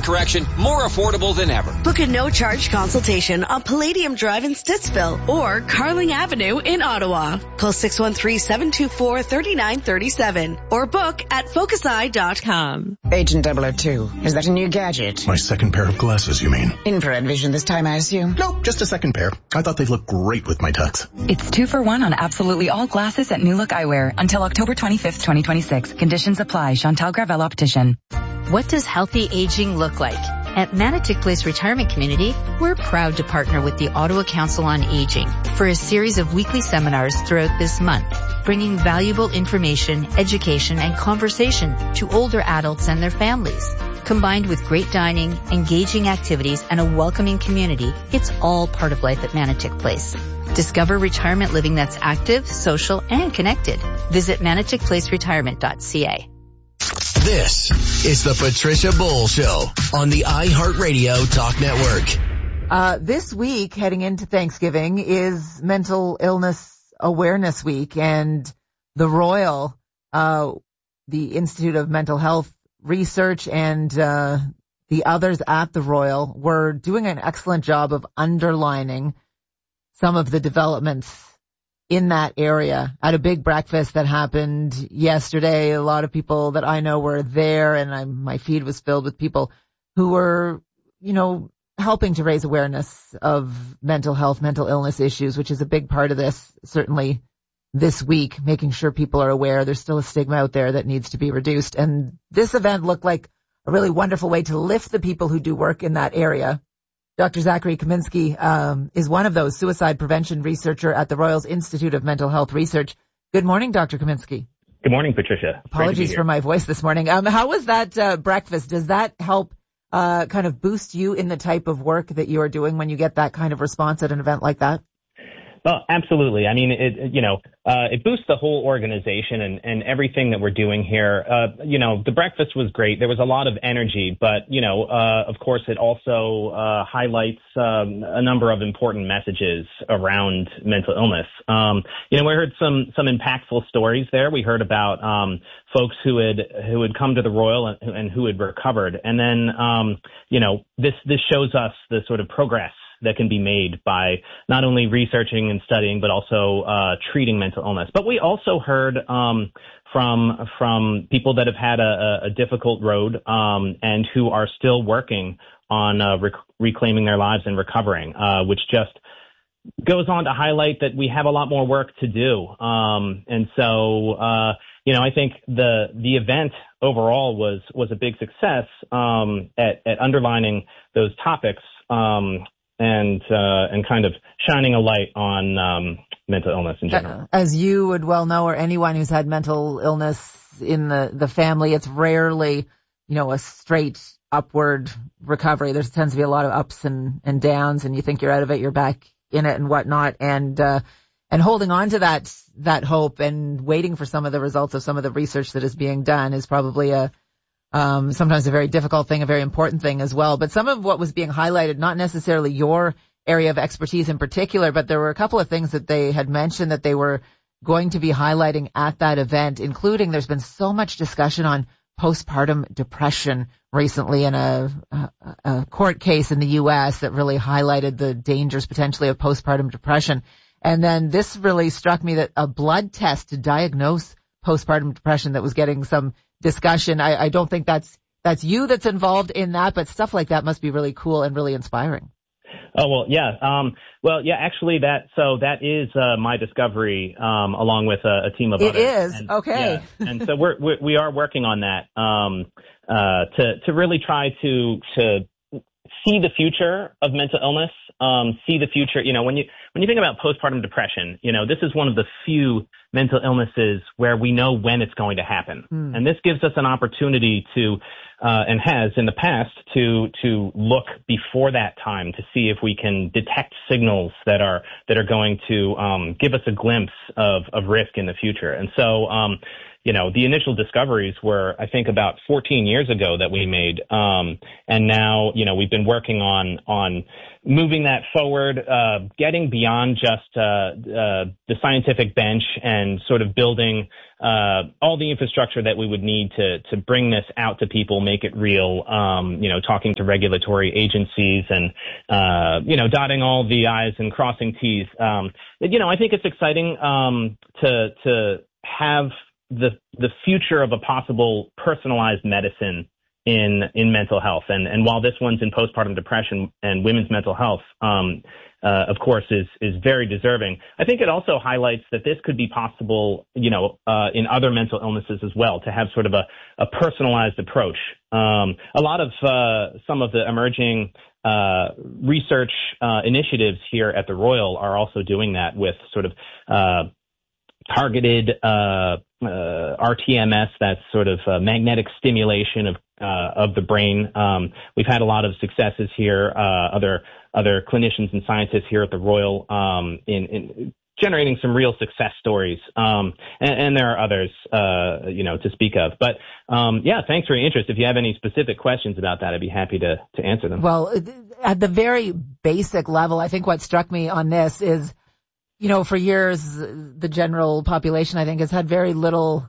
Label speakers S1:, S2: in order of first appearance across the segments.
S1: correction more affordable than ever.
S2: Book a no-charge consultation on Palladium Drive in Stittsville or Carling Avenue in Ottawa. Call 613-724-3937 or book at focuseye.com.
S3: Agent 002, is that a new gadget?
S4: My second pair of glasses, you mean?
S3: Infrared vision this time, I assume?
S4: Nope, just a second pair. I thought they'd look great with my tux.
S5: It's 2 for 1 on absolutely all glasses at New Look Eyewear until October 25th, 2026. Conditions apply. Chantal Gravel Optician.
S6: What does healthy aging look like? At Manotick Place Retirement Community, we're proud to partner with the Ottawa Council on Aging for a series of weekly seminars throughout this month, bringing valuable information, education, and conversation to older adults and their families. Combined with great dining, engaging activities, and a welcoming community, it's all part of life at Manotick Place. Discover retirement living that's active, social, and connected. Visit manotickplaceretirement.ca.
S7: This is the Patricia Bull Show on the iHeartRadio Talk Network.
S8: This week, heading into Thanksgiving, is Mental Illness Awareness Week, and the Royal, the Institute of Mental Health Research, and the others at the Royal were doing an excellent job of underlining some of the developments in that area at a big breakfast that happened yesterday. A lot of people that I know were there, and my feed was filled with people who were, helping to raise awareness of mental health, mental illness issues, which is a big part of this, certainly this week, making sure people are aware there's still a stigma out there that needs to be reduced. And this event looked like a really wonderful way to lift the people who do work in that area. Dr. Zachary Kaminsky is one of those, suicide prevention researcher at the Royals Institute of Mental Health Research. Good morning, Dr. Kaminsky.
S9: Good morning, Patricia.
S8: Apologies for my voice this morning. How was that breakfast? Does that help kind of boost you in the type of work that you are doing when you get that kind of response at an event like that?
S9: Well, absolutely. I mean, it boosts the whole organization and everything that we're doing here. The breakfast was great. There was a lot of energy, but, of course, it also highlights a number of important messages around mental illness. We heard some impactful stories there. We heard about folks who had come to the Royal and who had recovered. And then, this shows us the sort of progress that can be made by not only researching and studying, but also treating mental illness. But we also heard from people that have had a difficult road and who are still working on reclaiming their lives and recovering, which just goes on to highlight that we have a lot more work to do. And so I think the event overall was a big success at underlining those topics. And kind of shining a light on mental illness in general. As
S8: you would well know, or anyone who's had mental illness in the family, it's rarely, a straight upward recovery. There tends to be a lot of ups and downs, and you think you're out of it, you're back in it and whatnot. And holding on to that hope and waiting for some of the results of some of the research that is being done is probably sometimes a very difficult thing, a very important thing as well. But some of what was being highlighted, not necessarily your area of expertise in particular, but there were a couple of things that they had mentioned that they were going to be highlighting at that event, including there's been so much discussion on postpartum depression recently in a court case in the U.S. that really highlighted the dangers potentially of postpartum depression. And then this really struck me that a blood test to diagnose postpartum depression that was getting some discussion. I don't think that's you that's involved in that, but stuff like that must be really cool and really inspiring.
S9: Oh, well, yeah. Actually that is my discovery along with a team of others.
S8: It is. And, okay.
S9: Yeah, and so we are working on that to really try to see the future of mental illness, see the future. When you think about postpartum depression, this is one of the few mental illnesses where we know when it's going to happen. And this gives us an opportunity to, and has in the past, to look before that time to see if we can detect signals that are going to give us a glimpse of risk in the future. And so, the initial discoveries were, I think, about 14 years ago that we made. And now, we've been working on moving that forward, getting beyond just the scientific bench and sort of building all the infrastructure that we would need to bring this out to people, make it real, talking to regulatory agencies and, dotting all the I's and crossing T's. I think it's exciting to have the future of a possible personalized medicine in mental health. And while this one's in postpartum depression and women's mental health, of course, is very deserving, I think it also highlights that this could be possible, in other mental illnesses as well, to have sort of a personalized approach. A lot of some of the emerging research initiatives here at the Royal are also doing that with sort of targeted RTMS, that's sort of magnetic stimulation of the brain. We've had a lot of successes here. Other clinicians and scientists here at the Royal in generating some real success stories. And there are others, to speak of. But thanks for your interest. If you have any specific questions about that, I'd be happy to answer them. Well,
S8: at the very basic level, I think what struck me on this is, for years, the general population, I think, has had very little,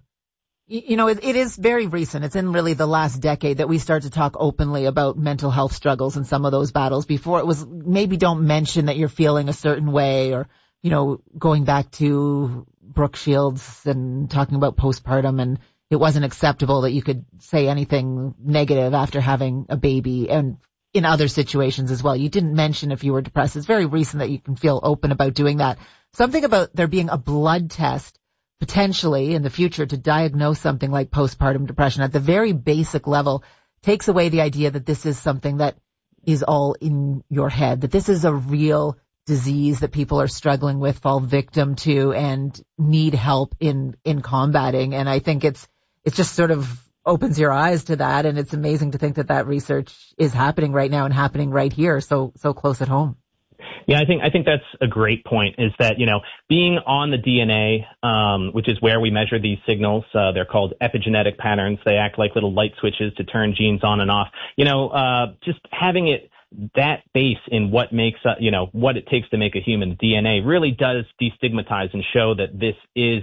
S8: it is very recent. It's in really the last decade that we start to talk openly about mental health struggles and some of those battles. Before, it was maybe don't mention that you're feeling a certain way, or, going back to Brooke Shields and talking about postpartum, and it wasn't acceptable that you could say anything negative after having a baby. And in other situations as well, you didn't mention if you were depressed. It's very recent that you can feel open about doing that. Something about there being a blood test potentially in the future to diagnose something like postpartum depression at the very basic level takes away the idea that this is something that is all in your head, that this is a real disease that people are struggling with, fall victim to, and need help in combating. And I think it's just sort of opens your eyes to that. And it's amazing to think that research is happening right now and happening right here, so close at home.
S9: Yeah, I think that's a great point, is that, being on the DNA, which is where we measure these signals, they're called epigenetic patterns. They act like little light switches to turn genes on and off. Just having it that base in what makes, what it takes to make a human DNA really does destigmatize and show that this is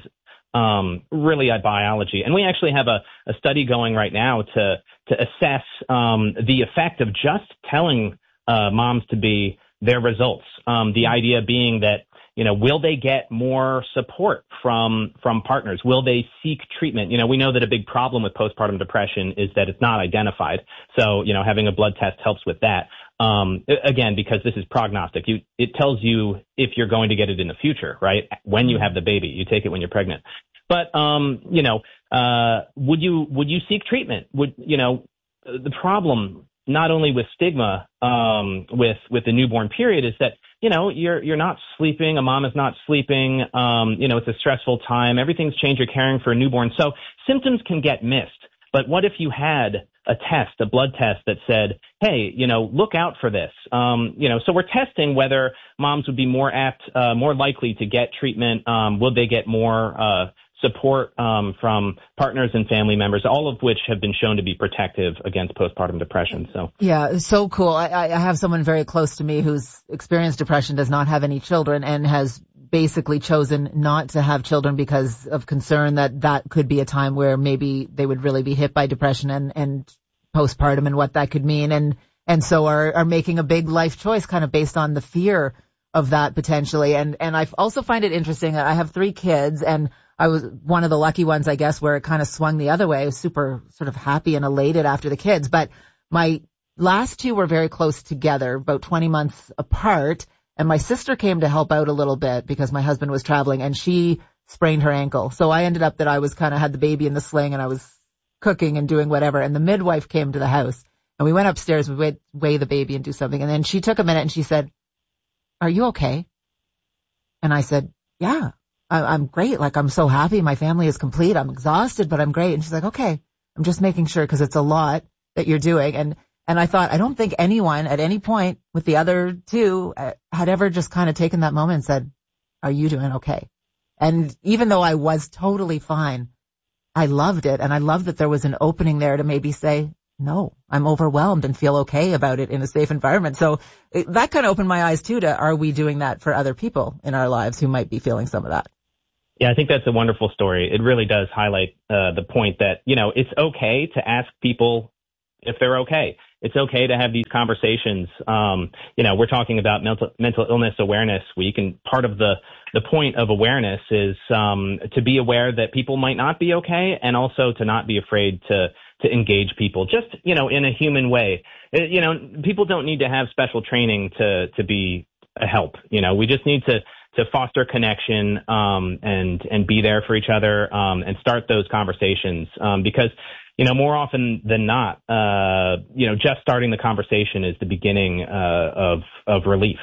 S9: really a biology. And we actually have a study going right now to assess the effect of just telling moms to be their results. The idea being that, will they get more support from partners? Will they seek treatment? We know that a big problem with postpartum depression is that it's not identified. So, having a blood test helps with that. Again, because this is prognostic. It tells you if you're going to get it in the future, right? When you have the baby, you take it when you're pregnant. But, would you seek treatment? The problem, not only with stigma, with the newborn period, is that, you're not sleeping. A mom is not sleeping. It's a stressful time. Everything's changed. You're caring for a newborn. So symptoms can get missed. But what if you had a blood test that said, hey, look out for this. So we're testing whether moms would be more likely to get treatment. Will they get more support from partners and family members, all of which have been shown to be protective against postpartum depression. So
S8: yeah, so cool. I have someone very close to me who's experienced depression, does not have any children, and has basically chosen not to have children because of concern that could be a time where maybe they would really be hit by depression and postpartum and what that could mean. And so are making a big life choice kind of based on the fear of that potentially. And I also find it interesting that I have 3 kids, and I was one of the lucky ones, I guess, where it kind of swung the other way. I was super sort of happy and elated after the kids. But my last 2 were very close together, about 20 months apart. And my sister came to help out a little bit because my husband was traveling, and she sprained her ankle. So I ended up that I was kind of had the baby in the sling, and I was cooking and doing whatever. And the midwife came to the house, and we went upstairs, we would weigh the baby and do something. And then she took a minute and she said, "Are you okay?" And I said, "Yeah, I'm great. Like, I'm so happy. My family is complete. I'm exhausted, but I'm great." And she's like, "Okay, I'm just making sure because it's a lot that you're doing." And I thought, I don't think anyone at any point with the other 2 had ever just kind of taken that moment and said, "Are you doing okay?" And even though I was totally fine, I loved it. And I love that there was an opening there to maybe say, no, I'm overwhelmed and feel okay about it in a safe environment. So that kind of opened my eyes too to, are we doing that for other people in our lives who might be feeling some of that?
S9: Yeah, I think that's a wonderful story. It really does highlight the point that, it's okay to ask people if they're okay. It's okay to have these conversations. We're talking about mental illness awareness week, and part of the point of awareness is to be aware that people might not be okay, and also to not be afraid to engage people just, in a human way. People don't need to have special training to be a help. We just need to foster connection, and be there for each other, and start those conversations, because, more often than not, just starting the conversation is the beginning, of relief.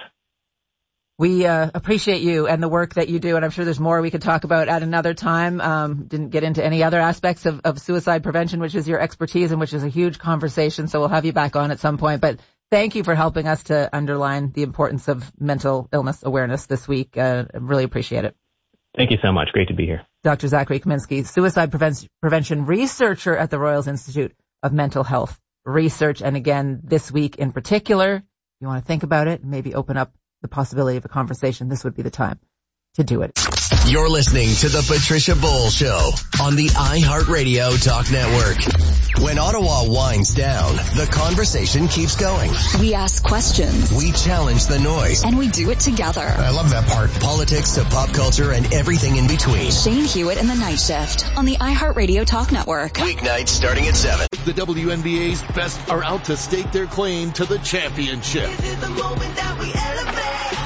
S8: We appreciate you and the work that you do, and I'm sure there's more we could talk about at another time. Didn't get into any other aspects of suicide prevention, which is your expertise and which is a huge conversation, so we'll have you back on at some point. But thank you for helping us to underline the importance of mental illness awareness this week. I really appreciate it.
S9: Thank you so much. Great to be here.
S8: Dr. Zachary Kaminsky, suicide prevention researcher at the Royals Institute of Mental Health Research. And again, this week in particular, you want to think about it, maybe open up the possibility of a conversation, this would be the time to do it.
S7: You're listening to The Patricia Bowles Show on the iHeartRadio Talk Network. When Ottawa winds down, the conversation keeps going.
S10: We ask questions.
S7: We challenge the noise.
S10: And we do it together.
S4: I love that part.
S7: Politics to pop culture and everything in between.
S10: Shane Hewitt and the Night Shift on the iHeartRadio Talk Network.
S7: Weeknights starting at 7.
S11: The WNBA's best are out to stake their claim to the championship.
S12: This is the moment that we elevate.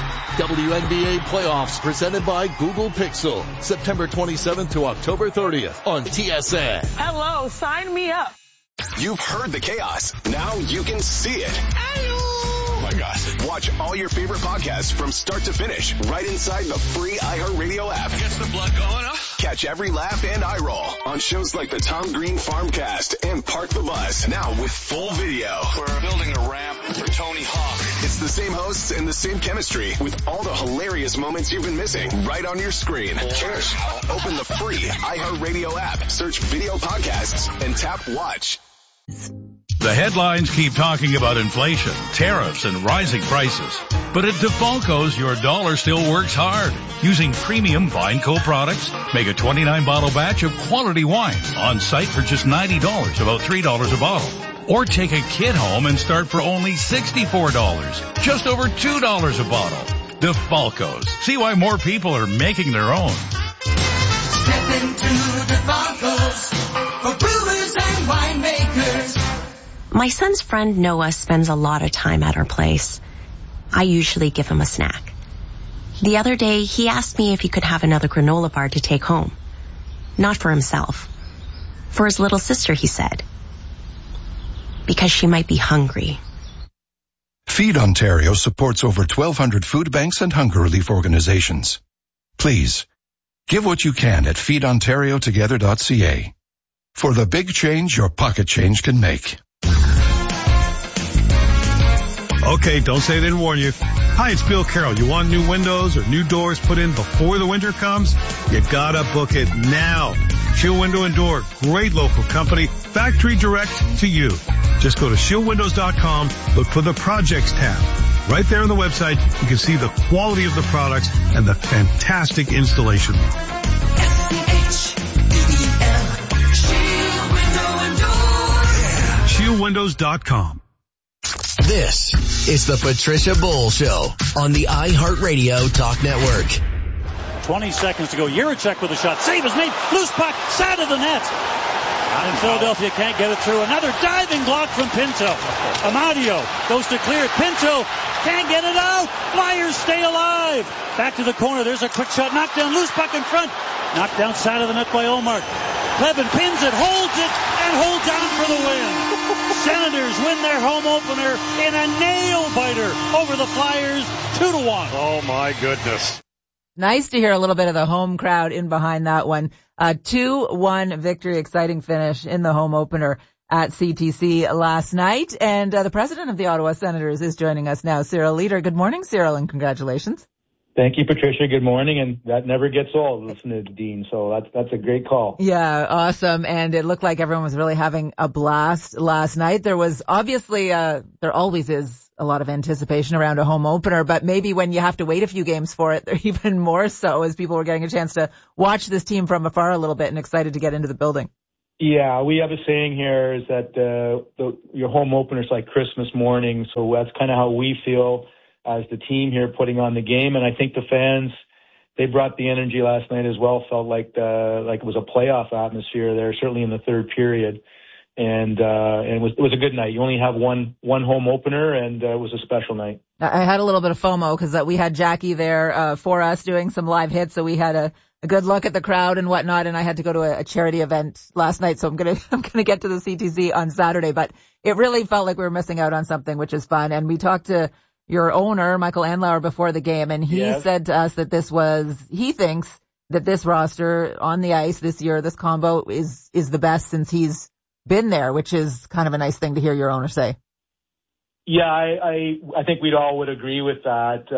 S11: WNBA playoffs presented by Google Pixel, September 27th to October 30th on TSN.
S13: Hello, sign me up.
S14: You've heard the chaos. Now you can see it. Oh my gosh. Watch all your favorite podcasts from start to finish right inside the free iHeartRadio app.
S15: Gets the blood going, huh?
S14: Catch every laugh and eye roll on shows like the Tom Green Farmcast and Park the Bus, now with full video.
S15: We're building a ramp for Tony Hawk.
S14: It's the same hosts and the same chemistry with all the hilarious moments you've been missing right on your screen. Open the free iHeartRadio app, search video podcasts, and tap watch.
S16: The headlines keep talking about inflation, tariffs, and rising prices. But at DeFalco's, your dollar still works hard. Using premium Vineco products, make a 29-bottle batch of quality wine on site for just $90, about $3 a bottle. Or take a kid home and start for only $64, just over $2 a bottle. DeFalco's. See why more people are making their own.
S12: Step into DeFalco's for brewers and winemakers.
S17: My son's friend Noah spends a lot of time at our place. I usually give him a snack. The other day, he asked me if he could have another granola bar to take home. Not for himself. For his little sister, he said. Because she might be hungry.
S18: Feed Ontario supports over 1,200 food banks and hunger relief organizations. Please, give what you can at feedontariotogether.ca. For the big change your pocket change can make.
S19: Okay, don't say they didn't warn you. Hi, it's Bill Carroll. You want new windows or new doors put in before the winter comes? You gotta book it now. Shield Window and Door, great local company, factory direct to you. Just go to shieldwindows.com, look for the projects tab. Right there on the website, you can see the quality of the products and the fantastic installation.
S12: SCHEEL, Shield Window and Door.
S19: Shieldwindows.com.
S7: This is the Patricia Bowles Show on the iHeartRadio Talk Network.
S20: 20 seconds to go. Jiricek with a shot. Save is made. Loose puck. Side of the net. And Philadelphia can't get it through. Another diving block from Pinto. Amadio goes to clear it. Pinto can't get it out. Flyers stay alive. Back to the corner. There's a quick shot. Knocked down. Loose puck in front. Knocked down side of the net by Omar. Clevin pins it. Holds it. And holds on for the win. Senators win their home opener in a nail-biter over the Flyers 2-1.
S19: Oh, my goodness.
S8: Nice to hear a little bit of the home crowd in behind that one. 2-1 victory, exciting finish in the home opener at CTC last night. And the president of the Ottawa Senators is joining us now, Cyril Leader. Good morning, Cyril, and congratulations.
S21: Thank you, Patricia. Good morning. And that never gets old, listening to Dean. So that's a great call.
S8: Yeah, awesome. And it looked like everyone was really having a blast last night. There was obviously, there always is a lot of anticipation around a home opener, but maybe when you have to wait a few games for it, even more so as people were getting a chance to watch this team from afar a little bit and excited to get into the building.
S21: Yeah, we have a saying here is that your home opener is like Christmas morning. So that's kind of how we feel as the team here putting on the game. And I think the fans, they brought the energy last night as well. Felt like it was a playoff atmosphere there, certainly in the third period. And it was a good night. You only have one home opener, and it was a special night.
S8: I had a little bit of FOMO because we had Jackie there for us doing some live hits, so we had a good look at the crowd and whatnot. And I had to go to a charity event last night, so I'm gonna get to the CTC on Saturday. But it really felt like we were missing out on something, which is fun. And we talked to your owner, Michael Andlauer, before the game, and he said to us that he thinks that this roster on the ice this year, this combo is the best since he's been there, which is kind of a nice thing to hear your owner say.
S21: Yeah, I think we'd all would agree with that.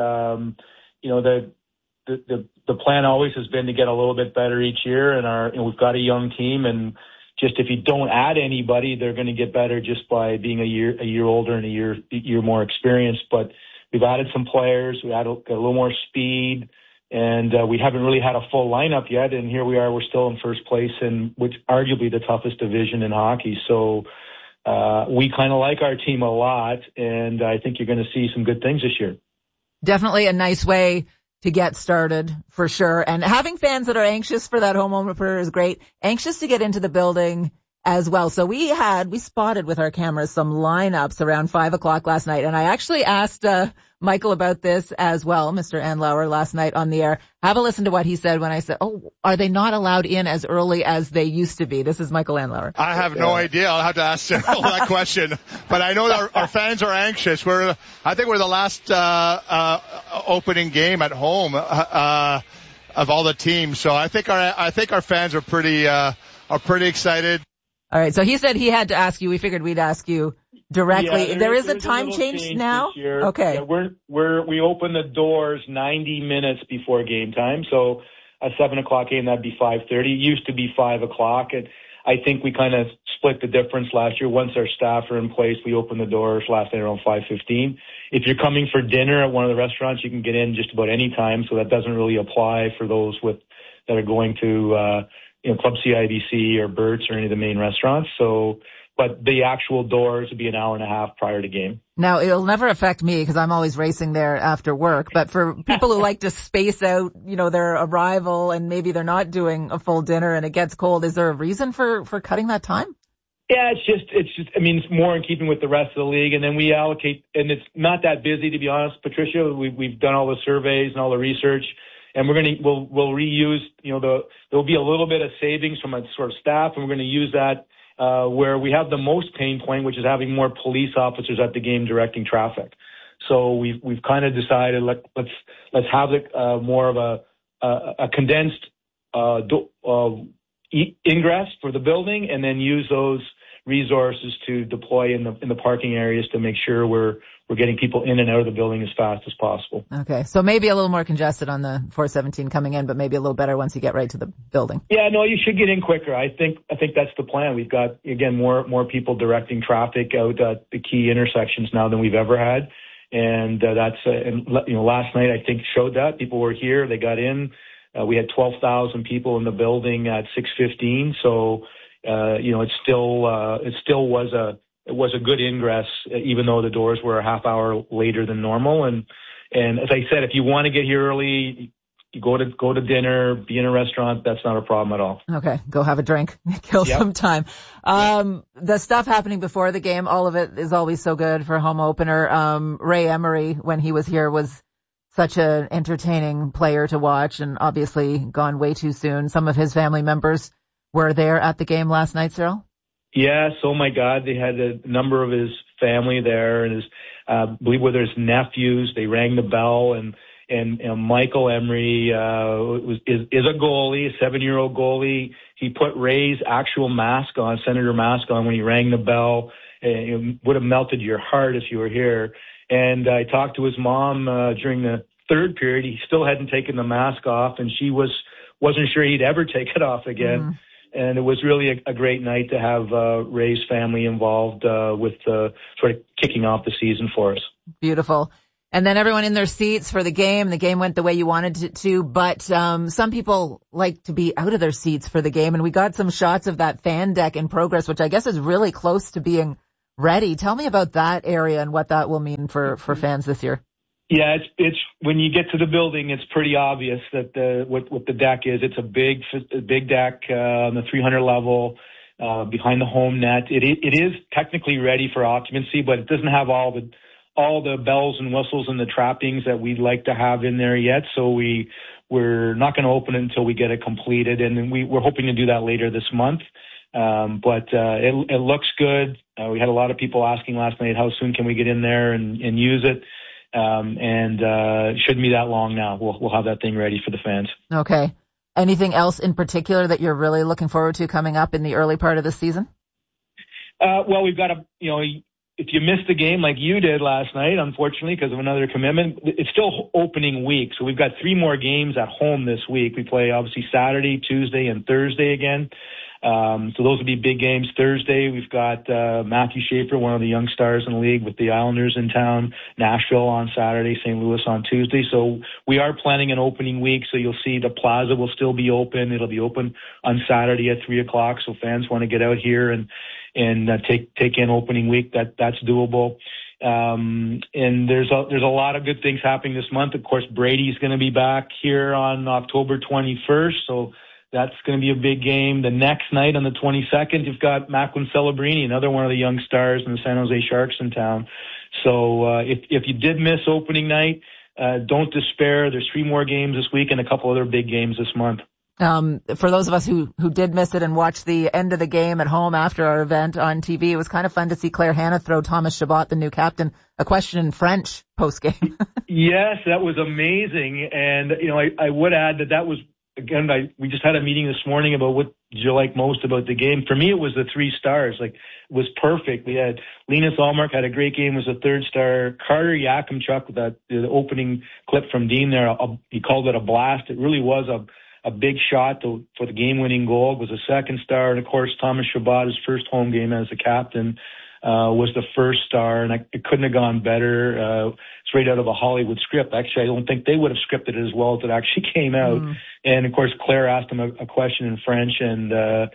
S21: The plan always has been to get a little bit better each year, and we've got a young team, and just if you don't add anybody, they're going to get better just by being a year older and a year more experienced. But we've added some players, we added a little more speed, and we haven't really had a full lineup yet. And here we are, we're still in first place in which arguably the toughest division in hockey. So we kind of like our team a lot, and I think you're going to see some good things this year. Definitely a nice way to get started, for sure. And having fans that are anxious for that home opener is great. Anxious to get into the building as well. So we spotted with our cameras some lineups around 5:00 last night. And I actually asked Michael about this as well, Mr. Andlauer, last night on the air. Have a listen to what he said when I said, are they not allowed in as early as they used to be? This is Michael Andlauer.
S22: I have no idea. I'll have to ask Cyril that question. But I know that our fans are anxious. I think we're the last opening game at home of all the teams. So I think our fans are pretty excited. All right. So he said he had to ask you. We figured we'd ask you directly.
S21: Yeah,
S22: there
S21: is a time change now?
S22: Okay.
S21: Yeah, we open the doors 90 minutes before game time. So a 7:00 game, that'd be 5:30. It used to be 5:00. And I think we kind of split the difference last year. Once our staff are in place, we opened the doors last night around 5:15. If you're coming for dinner at one of the restaurants, you can get in just about any time. So that doesn't really apply for those that are going to, Club CIBC or Burt's or any of the main restaurants. So, but the actual doors would be an hour and a half prior to game. Now, it'll never affect me because I'm always racing there after work. But for people who like to space out, their arrival and maybe they're not doing a full dinner and it gets cold, is there a reason for cutting that time? Yeah, it's just, it's more in keeping with the rest of the league. And then we allocate, and it's not that busy, to be honest, Patricia. We've done all the surveys and all the research. And we'll reuse, there'll be a little bit of savings from a sort of staff, and we're going to use that where we have the most pain point, which is having more police officers at the game directing traffic. So we've kind of decided let's have it more of a condensed ingress for the building, and then use those resources to deploy in the parking areas to make sure we're getting people in and out of the building as fast as possible. Okay, so maybe a little more congested on the 417 coming in, but maybe a little better once you get right to the building. Yeah, no, you should get in quicker. I think that's the plan. We've got, again, more people directing traffic out at the key intersections now than we've ever had, and last night I think showed that people were here, they got in. We had 12,000 people in the building at 6:15, so it still was a good ingress, even though the doors were a half hour later than normal. And as I said, if you want to get here early, you go to dinner, be in a restaurant, that's not a problem at all. Okay, go have a drink, kill some time. The stuff happening before the game, all of it is always so good for a home opener. Ray Emery, when he was here, was such an entertaining player to watch, and obviously gone way too soon. Some of his family members were there at the game last night, Cyril? Yes, oh my God, they had a number of his family there, and his, I believe whether his nephews, they rang the bell, and Michael Emery is a goalie, a 7-year-old goalie. He put Ray's actual mask on, Senator mask on, when he rang the bell. It would have melted your heart if you were here. And I talked to his mom during the third period, he still hadn't taken the mask off, and she wasn't sure he'd ever take it off again. And it was really a great night to have Ray's family involved with sort of kicking off the season for us.
S8: Beautiful. And then everyone in their seats for the game. The game went the way you wanted it to, but some people like to be out of their seats for the game, and we got some shots of that fan deck in progress, which I guess is really close to being ready. Tell me about that area and what that will mean for fans this year.
S21: Yeah, it's when you get to the building, it's pretty obvious that what the deck is. It's a big deck on the 300 level behind the home net. It is technically ready for occupancy, but it doesn't have all the bells and whistles and the trappings that we'd like to have in there yet. So we're not going to open it until we get it completed, and then we're hoping to do that later this month. But it looks good. We had a lot of people asking last night, how soon can we get in there and use it? It shouldn't be that long now. We'll have that thing ready for the fans.
S8: Okay. Anything else in particular that you're really looking forward to coming up in the early part of the season?
S21: Well, we've got if you missed the game like you did last night, unfortunately, because of another commitment, it's still opening week. So we've got 3 more games at home this week. We play obviously Saturday, Tuesday, and Thursday again. So those would be big games. Thursday, we've got Matthew Schaefer, one of the young stars in the league, with the Islanders in town. Nashville on Saturday, St. Louis on Tuesday. So we are planning an opening week. So you'll see the plaza will still be open. It'll be open on Saturday at 3:00. So fans want to get out here and take in opening week. That's doable. And there's a lot of good things happening this month. Of course, Brady's going to be back here on October 21st. So that's going to be a big game. The next night on the 22nd, you've got Macklin Celebrini, another one of the young stars in the San Jose Sharks in town. So if you did miss opening night, don't despair. There's 3 more games this week and a couple other big games this month.
S8: For those of us who did miss it and watched the end of the game at home after our event on TV, it was kind of fun to see Claire Hanna throw Thomas Chabot, the new captain, a question in French post-game.
S21: Yes, that was amazing. And, I would add that was, again, we just had a meeting this morning about what did you like most about the game. For me, it was the 3 stars. Like, it was perfect. We had Linus Ullmark had a great game, was a 3rd star. Carter Yakimchuk, the opening clip from Dean there, he called it a blast. It really was a big shot for the game-winning goal. It was a 2nd star. And, of course, Thomas Chabot, his first home game as a captain, was the 1st star, and it couldn't have gone better. It's right out of a Hollywood script. Actually, I don't think they would have scripted it as well as it actually came out. And of course, Claire asked him a question in French, and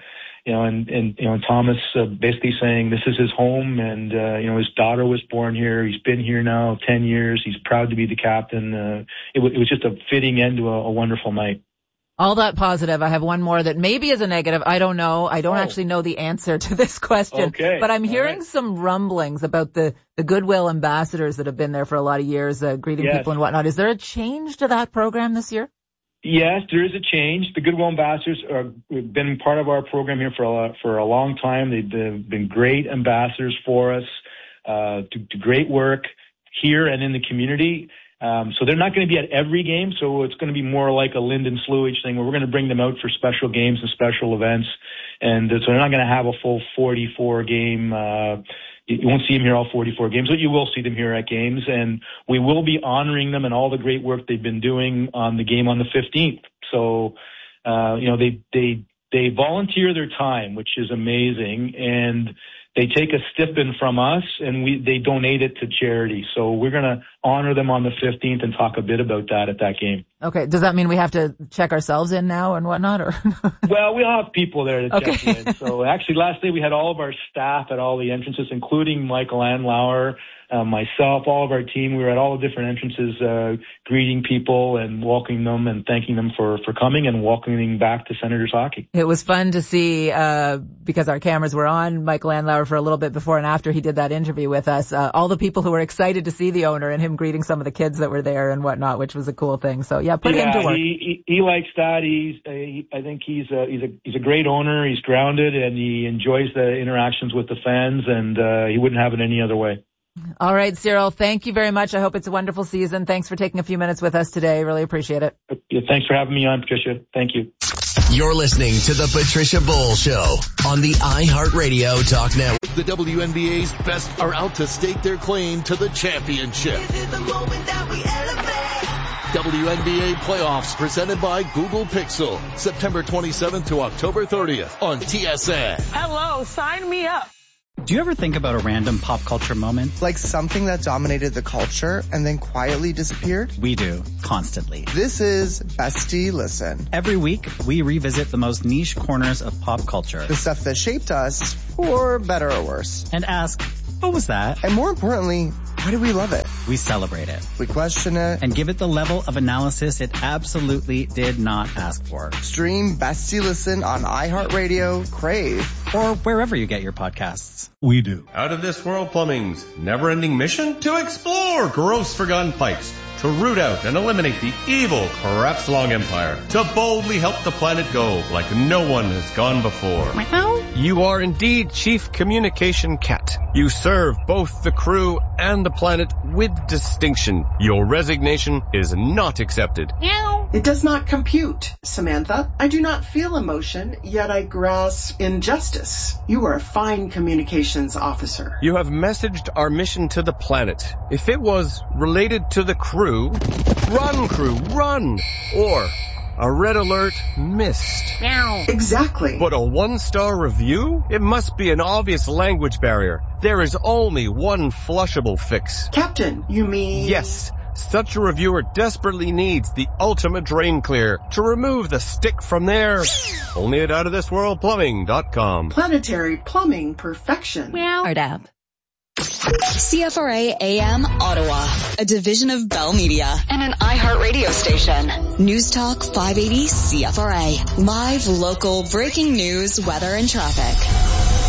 S21: Thomas basically saying this is his home, and his daughter was born here. He's been here now 10 years. He's proud to be the captain. It was just a fitting end to a wonderful night.
S8: All that positive. I have one more that maybe is a negative. I don't know. I don't actually know the answer to this question.
S21: Okay.
S8: But I'm hearing some rumblings about the Goodwill ambassadors that have been there for a lot of years, greeting people and whatnot. Is there a change to that program this year?
S21: Yes, there is a change. The Goodwill ambassadors have been part of our program here for a long time. They've been great ambassadors for us, do great work here and in the community. So they're not going to be at every game, so it's going to be more like a Lyndon Sluage thing where we're going to bring them out for special games and special events. And so they're not going to have a full 44 game. You won't see them here all 44 games, but you will see them here at games. And we will be honoring them and all the great work they've been doing on the game on the 15th. So, they volunteer their time, which is amazing. And they take a stipend from us, and they donate it to charity. So we're going to honor them on the 15th and talk a bit about that at that game.
S8: Okay. Does that mean we have to check ourselves in now and whatnot? Or
S21: Well, we'll have people there to check in. So actually, last day we had all of our staff at all the entrances, including Michael Andlauer, myself, all of our team. We were at all the different entrances, greeting people and welcoming them and thanking them for coming and welcoming back to Senators hockey.
S8: It was fun to see, because our cameras were on Michael Andlauer for a little bit before and after he did that interview with us, all the people who were excited to see the owner and him greeting some of the kids that were there and whatnot, which was a cool thing. So put him to work.
S21: He likes that. I think he's a great owner. He's grounded and he enjoys the interactions with the fans, and he wouldn't have it any other way.
S8: All right, Cyril, thank you very much. I hope it's a wonderful season. Thanks for taking a few minutes with us today. Really appreciate it.
S21: Yeah, thanks for having me on, Patricia. Thank you.
S7: You're listening to the Patricia Bowles Show on the iHeartRadio Talk Network.
S11: The WNBA's best are out to stake their claim to the championship.
S12: This is the moment that we elevate.
S11: WNBA playoffs presented by Google Pixel. September 27th to October 30th on TSN.
S13: Hello, sign me up.
S1: Do you ever think about a random pop culture moment?
S2: Like something that dominated the culture and then quietly disappeared?
S1: We do, constantly.
S2: This is Bestie Listen.
S1: Every week, we revisit the most niche corners of pop culture.
S2: The stuff that shaped us, for better or worse.
S1: And ask, what was that?
S2: And more importantly, why do we love it?
S1: We celebrate it.
S2: We question it.
S1: And give it the level of analysis it absolutely did not ask for.
S2: Stream Bestie Listen on iHeartRadio, Crave,
S1: or wherever you get your podcasts.
S19: We do.
S23: Out of This World Plumbing's never-ending mission to explore gross forgotten pipes, to root out and eliminate the evil Crapslong Empire, to boldly help the planet go like no one has gone before. You are indeed Chief Communication Cat. You serve both the crew and the planet with distinction. Your resignation is not accepted.
S24: It does not compute, Samantha. I do not feel emotion, yet I grasp injustice. You are a fine communications officer.
S23: You have messaged our mission to the planet. If it was related to the crew, run! Or a red alert missed.
S24: Exactly.
S23: But a 1-star review? It must be an obvious language barrier. There is only one flushable fix.
S24: Captain, you mean?
S23: Yes. Such a reviewer desperately needs the ultimate drain clear to remove the stick from there. Only at outofthisworldplumbing.com.
S24: Planetary plumbing perfection.
S10: Ardab. CFRA AM Ottawa, a division of Bell Media and an iHeartRadio station. News Talk 580 CFRA. Live, local, breaking news, weather, and traffic.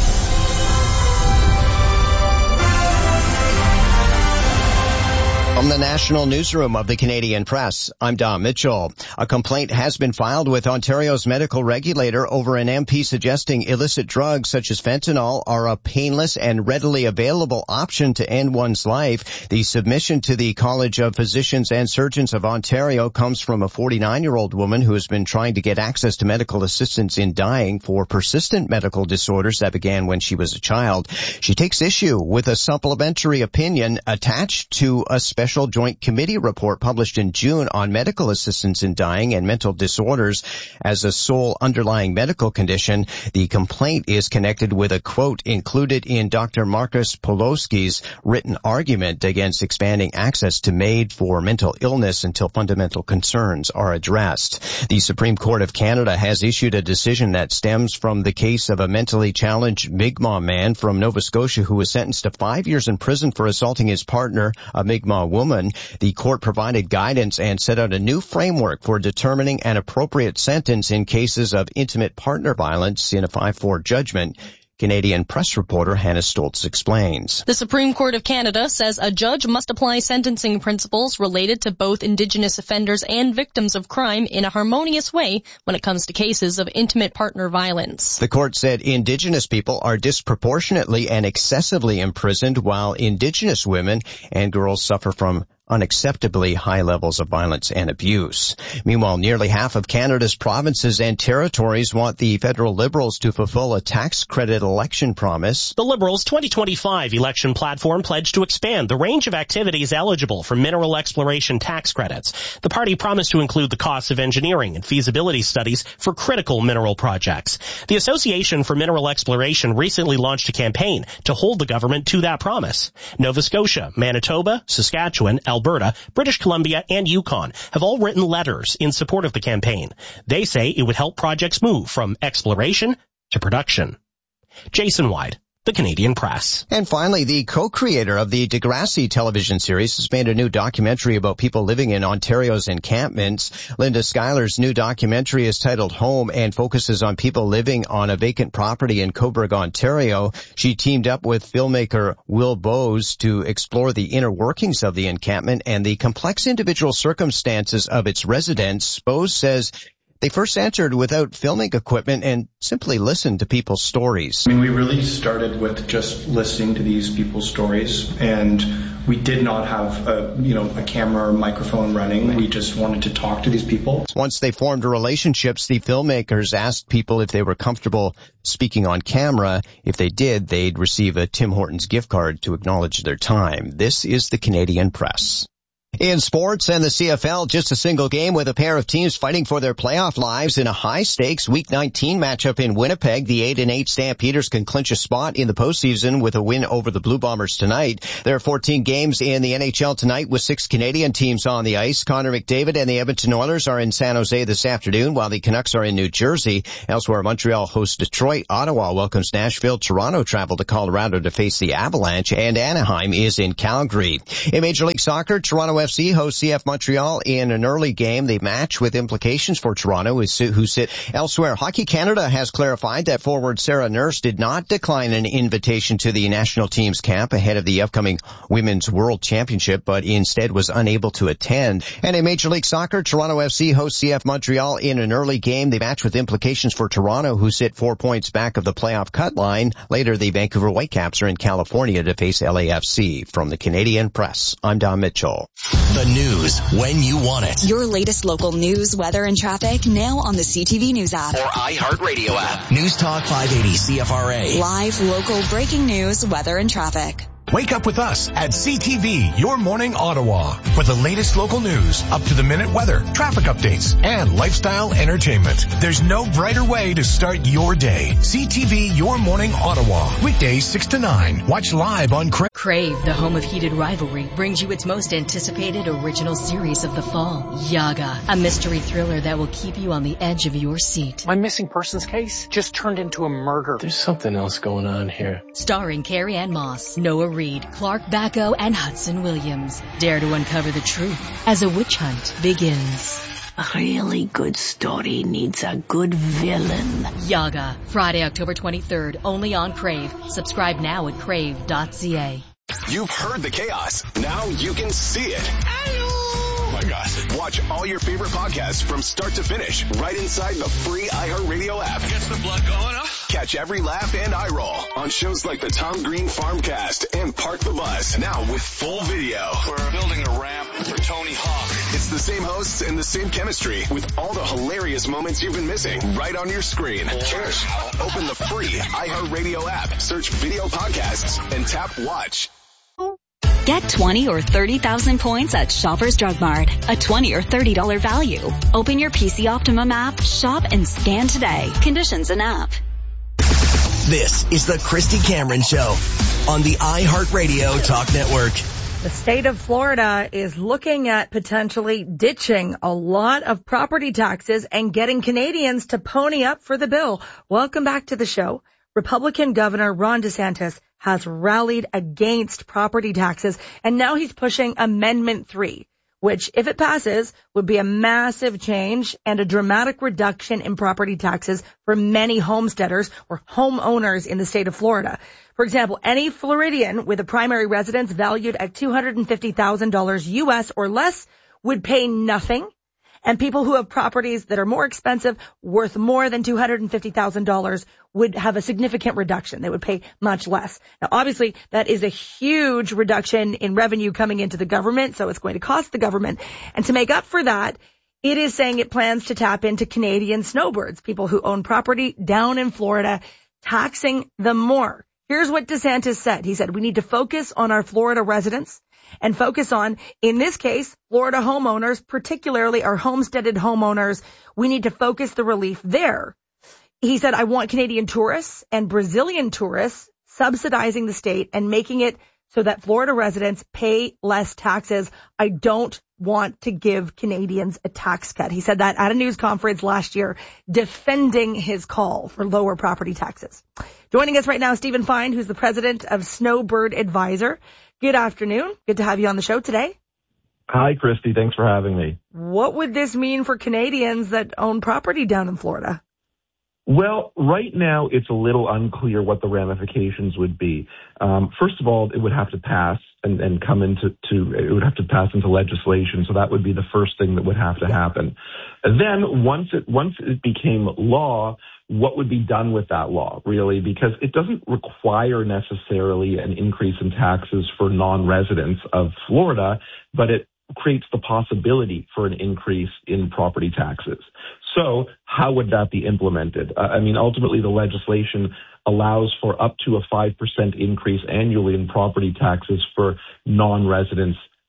S25: From the National Newsroom of the Canadian Press, I'm Don Mitchell. A complaint has been filed with Ontario's medical regulator over an MP suggesting illicit drugs such as fentanyl are a painless and readily available option to end one's life. The submission to the College of Physicians and Surgeons of Ontario comes from a 49-year-old woman who has been trying to get access to medical assistance in dying for persistent medical disorders that began when she was a child. She takes issue with a supplementary opinion attached to a special Joint Committee report published in June on medical assistance in dying and mental disorders as a sole underlying medical condition. The complaint is connected with a quote included in Dr. Marcus Poloski's written argument against expanding access to MAID for mental illness until fundamental concerns are addressed. The Supreme Court of Canada has issued a decision that stems from the case of a mentally challenged Mi'kmaq man from Nova Scotia who was sentenced to 5 years in prison for assaulting his partner, a Mi'kmaq woman. The court provided guidance and set out a new framework for determining an appropriate sentence in cases of intimate partner violence in a 5-4 judgment. Canadian Press reporter Hannah Stoltz explains.
S26: The Supreme Court of Canada says a judge must apply sentencing principles related to both Indigenous offenders and victims of crime in a harmonious way when it comes to cases of intimate partner violence.
S25: The court said Indigenous people are disproportionately and excessively imprisoned, while Indigenous women and girls suffer from unacceptably high levels of violence and abuse. Meanwhile, nearly half of Canada's provinces and territories want the federal Liberals to fulfill a tax credit election promise.
S27: The Liberals' 2025 election platform pledged to expand the range of activities eligible for mineral exploration tax credits. The party promised to include the costs of engineering and feasibility studies for critical mineral projects. The Association for Mineral Exploration recently launched a campaign to hold the government to that promise. Nova Scotia, Manitoba, Saskatchewan, Alberta, British Columbia, and Yukon have all written letters in support of the campaign. They say it would help projects move from exploration to production. Jason Wyde, The Canadian Press.
S25: And finally, the co-creator of the Degrassi television series has made a new documentary about people living in Ontario's encampments. Linda Schuyler's new documentary is titled Home and focuses on people living on a vacant property in Cobourg, Ontario. She teamed up with filmmaker Will Bowes to explore the inner workings of the encampment and the complex individual circumstances of its residents. Bowes says they first entered without filming equipment and simply listened to people's stories.
S28: I mean, we really started with just listening to these people's stories, and we did not have a camera or microphone running. We just wanted to talk to these people.
S25: Once they formed relationships, the filmmakers asked people if they were comfortable speaking on camera. If they did, they'd receive a Tim Hortons gift card to acknowledge their time. This is the Canadian Press. In sports and the CFL, just a single game with a pair of teams fighting for their playoff lives in a high-stakes Week 19 matchup in Winnipeg. The 8-8 Stampeders can clinch a spot in the postseason with a win over the Blue Bombers tonight. There are 14 games in the NHL tonight with 6 Canadian teams on the ice. Connor McDavid and the Edmonton Oilers are in San Jose this afternoon, while the Canucks are in New Jersey. Elsewhere, Montreal hosts Detroit. Ottawa welcomes Nashville. Toronto travel to Colorado to face the Avalanche, and Anaheim is in Calgary. In Major League Soccer, Toronto FC hosts CF Montreal in an early game. The match with implications for Toronto, who sit elsewhere. Hockey Canada has clarified that forward Sarah Nurse did not decline an invitation to the national team's camp ahead of the upcoming Women's World Championship, but instead was unable to attend. And in Major League Soccer, Toronto FC hosts CF Montreal in an early game. The match with implications for Toronto, who sit 4 points back of the playoff cut line. Later, the Vancouver Whitecaps are in California to face LAFC. From the Canadian Press, I'm Don Mitchell.
S7: The news when you want it.
S10: Your latest local news, weather, and traffic now on the CTV News app.
S7: Or iHeartRadio app. News Talk 580 CFRA.
S10: Live local breaking news, weather, and traffic.
S3: Wake up with us at CTV, Your Morning Ottawa, for the latest local news, up-to-the-minute weather, traffic updates, and lifestyle entertainment. There's no brighter way to start your day. CTV, Your Morning Ottawa, weekdays 6 to 9. Watch live on
S4: Crave, the home of heated rivalry, brings you its most anticipated original series of the fall, Yaga, a mystery thriller that will keep you on the edge of your seat.
S5: My missing persons case just turned into a murder. There's something else going on here.
S4: Starring Carrie Ann Moss, Noah Reid, Clark Bacco, and Hudson Williams. Dare to uncover the truth as a witch hunt begins.
S6: A really good story needs a good villain.
S4: Yaga, Friday, October 23rd, only on Crave. Subscribe now at crave.ca.
S9: You've heard the chaos. Now you can see it. Oh my gosh. Watch all your favorite podcasts from start to finish right inside the free iHeartRadio app.
S12: Gets the blood going, huh?
S9: Catch every laugh and eye roll on shows like the Tom Green Farmcast and Park the Bus. Now with full video.
S12: We're building a ramp for Tony Hawk.
S9: It's the same hosts and the same chemistry with all the hilarious moments you've been missing right on your screen. Cheers. Open the free iHeartRadio app, search video podcasts, and tap watch.
S10: Get 20 or 30,000 points at Shoppers Drug Mart. A $20 or $30 value. Open your PC Optimum app, shop, and scan today. Conditions and app.
S7: This is the Christy Cameron Show on the iHeartRadio Talk Network.
S14: The state of Florida is looking at potentially ditching a lot of property taxes and getting Canadians to pony up for the bill. Welcome back to the show. Republican Governor Ron DeSantis has rallied against property taxes, and now he's pushing Amendment 3, which, if it passes, would be a massive change and a dramatic reduction in property taxes for many homesteaders or homeowners in the state of Florida. For example, any Floridian with a primary residence valued at $250,000 US or less would pay nothing. And people who have properties that are more expensive, worth more than $250,000, would have a significant reduction. They would pay much less. Now, obviously, that is a huge reduction in revenue coming into the government, so it's going to cost the government. And to make up for that, it is saying it plans to tap into Canadian snowbirds, people who own property down in Florida, taxing them more. Here's what DeSantis said. He said, we need to focus on our Florida residents and focus on, in this case, Florida homeowners, particularly our homesteaded homeowners. We need to focus the relief there. He said, I want Canadian tourists and Brazilian tourists subsidizing the state and making it so that Florida residents pay less taxes. I don't want to give Canadians a tax cut. He said that at a news conference last year, defending his call for lower property taxes. Joining us right now, Stephen Fine, who's the president of Snowbird Advisor. Good afternoon. Good to have you on the show today.
S15: Hi, Christy. Thanks for having me.
S14: What would this mean for Canadians that own property down in Florida?
S15: Well, right now it's a little unclear what the ramifications would be. First of all, it would have to pass and come into it would have to pass into legislation. So that would be the first thing that would have to happen. And then once it became law, what would be done with that law, really? Because it doesn't require necessarily an increase in taxes for non-residents of Florida, but it creates the possibility for an increase in property taxes. So how would that be implemented? Ultimately, the legislation allows for up to a 5% increase annually in property taxes for non-residents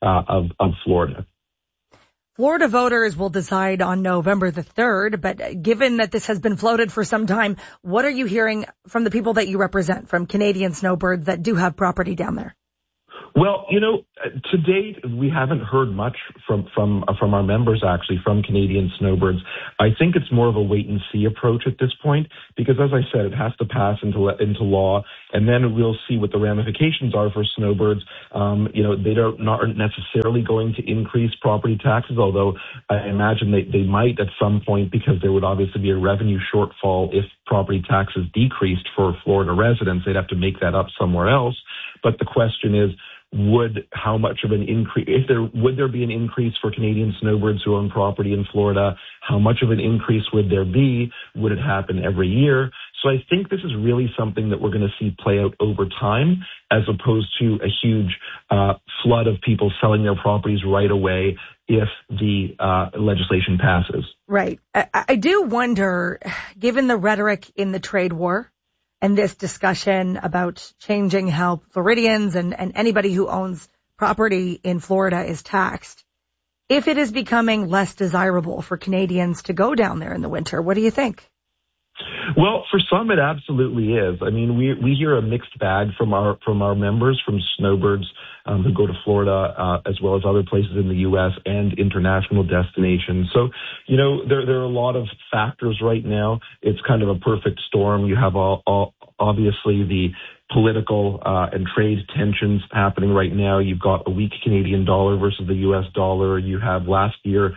S15: of Florida.
S14: Florida voters will decide on November the 3rd, but given that this has been floated for some time, what are you hearing from the people that you represent, from Canadian snowbirds that do have property down there?
S15: Well, to date, we haven't heard much from our members, actually, from Canadian snowbirds. I think it's more of a wait-and-see approach at this point because, as I said, it has to pass into law, and then we'll see what the ramifications are for snowbirds. They aren't necessarily going to increase property taxes, although I imagine they might at some point because there would obviously be a revenue shortfall if property taxes decreased for Florida residents. They'd have to make that up somewhere else. But the question is, would there be an increase for Canadian snowbirds who own property in Florida? How much of an increase would there be? Would it happen every year? So I think this is really something that we're going to see play out over time, as opposed to a huge flood of people selling their properties right away if the legislation passes.
S14: Right. I do wonder, given the rhetoric in the trade war, and this discussion about changing how Floridians and anybody who owns property in Florida is taxed, if it is becoming less desirable for Canadians to go down there in the winter. What do you think?
S15: Well, for some, it absolutely is. I mean, we hear a mixed bag from our members, from snowbirds who go to Florida, as well as other places in the U.S. and international destinations. So, there are a lot of factors right now. It's kind of a perfect storm. You have obviously the political and trade tensions happening right now. You've got a weak Canadian dollar versus the U.S. dollar. You have last year,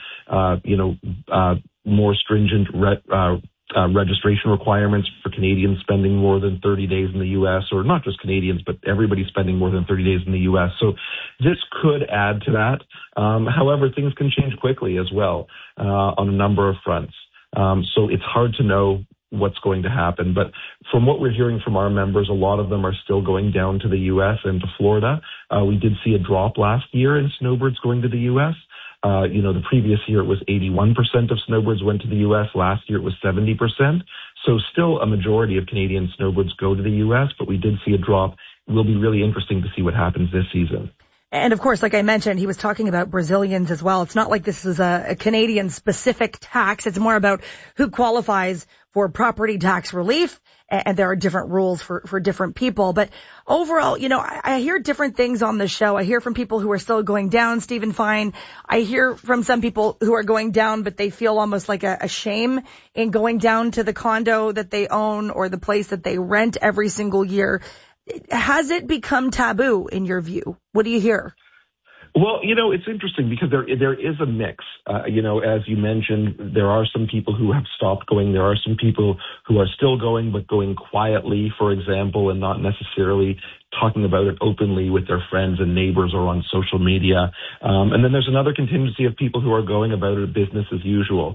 S15: more stringent registration requirements for Canadians spending more than 30 days in the U.S., or not just Canadians, but everybody spending more than 30 days in the U.S. So this could add to that. However, things can change quickly as well on a number of fronts. So it's hard to know what's going to happen. But from what we're hearing from our members, a lot of them are still going down to the U.S. and to Florida. We did see a drop last year in snowbirds going to the U.S. The previous year it was 81% of snowbirds went to the U.S. Last year it was 70%. So still a majority of Canadian snowbirds go to the U.S., but we did see a drop. It will be really interesting to see what happens this season.
S14: And of course, like I mentioned, he was talking about Brazilians as well. It's not like this is a Canadian specific tax. It's more about who qualifies for property tax relief. And there are different rules for different people. But overall, I hear different things on the show. I hear from people who are still going down, Stephen Fine. I hear from some people who are going down, but they feel almost like a shame in going down to the condo that they own or the place that they rent every single year. Has it become taboo in your view? What do you hear?
S15: Well, it's interesting because there is a mix. As you mentioned, there are some people who have stopped going. There are some people who are still going, but going quietly, for example, and not necessarily talking about it openly with their friends and neighbors or on social media. And then there's another contingency of people who are going about it business as usual.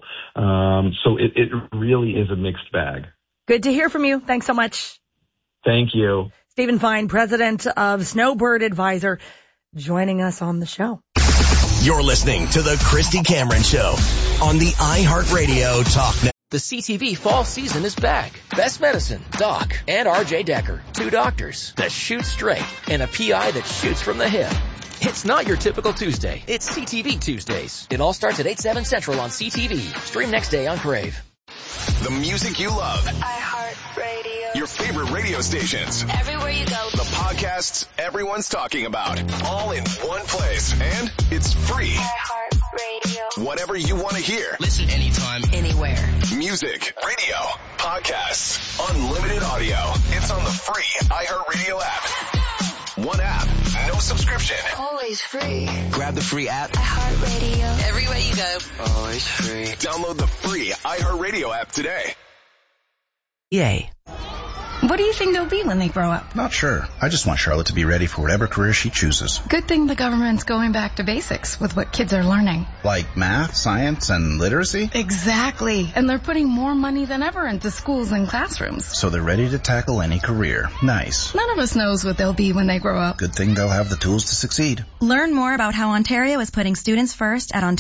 S15: So it really is a mixed bag.
S14: Good to hear from you. Thanks so much.
S15: Thank you.
S14: Stephen Fine, president of Snowbird Advisor, joining us on the show.
S7: You're listening to the Christy Cameron Show on the iHeartRadio Talk Network.
S8: The CTV fall season is back. Best Medicine, Doc, and RJ Decker. Two doctors that shoot straight and a PI that shoots from the hip. It's not your typical Tuesday. It's CTV Tuesdays. It all starts at 8/7 Central on CTV. Stream next day on Crave.
S9: The music you love.
S10: iHeartRadio.
S9: Your favorite radio stations.
S10: Everywhere you go.
S9: The podcasts everyone's talking about. All in one place. And it's free.
S10: iHeartRadio.
S9: Whatever you want to hear.
S8: Listen anytime, anywhere.
S9: Music, radio, podcasts, unlimited audio. It's on the free iHeartRadio app. One app, no subscription.
S10: Always free.
S8: Grab the free app.
S10: iHeartRadio.
S8: Everywhere you go. Always free.
S9: Download the free iHeartRadio app today.
S8: Yay.
S11: What do you think they'll be when they grow up?
S16: Not sure. I just want Charlotte to be ready for whatever career she chooses.
S11: Good thing the government's going back to basics with what kids are learning.
S16: Like math, science, and literacy?
S11: Exactly. And they're putting more money than ever into schools and classrooms.
S16: So they're ready to tackle any career. Nice.
S11: None of us knows what they'll be when they grow up.
S16: Good thing they'll have the tools to succeed.
S17: Learn more about how Ontario is putting students first at